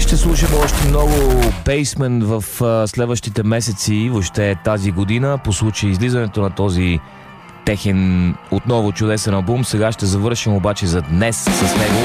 Ще слушаме още много Basement в следващите месеци, въобще тази година, по случай излизането на този техен отново чудесен албум. Сега ще завършим обаче за днес с него.